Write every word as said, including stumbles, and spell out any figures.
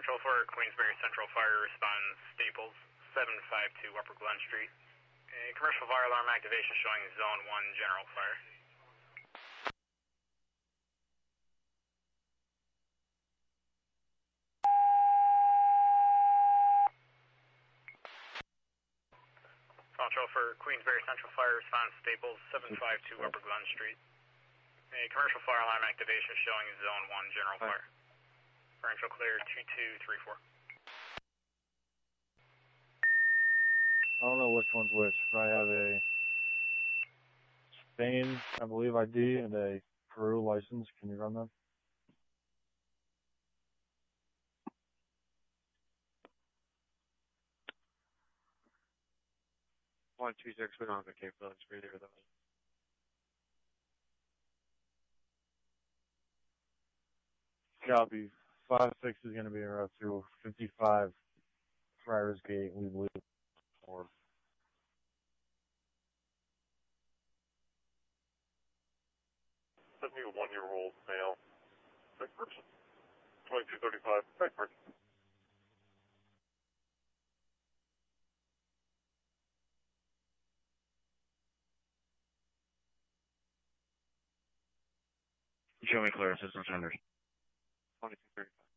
Control for Queensbury Central Fire responds Staples, seven five two Upper Glen Street. A commercial fire alarm activation showing Zone one General Fire. Control for Queensbury Central Fire response Staples, seven five two Upper Glen Street. A commercial fire alarm activation showing Zone one General Fire. Differential clear two two three four. I don't know which one's which. I have a Spain, I believe, I D and a Peru license. Can you run them? One two six, we don't have the capability for either of those. Copy. Five six is going to be in route through fifty-five Friars Gate. We believe. Or Send me a one-year-old male. Next person. twenty-two thirty-five. Next person. Show me clear, system senders. twenty-two thirty-five.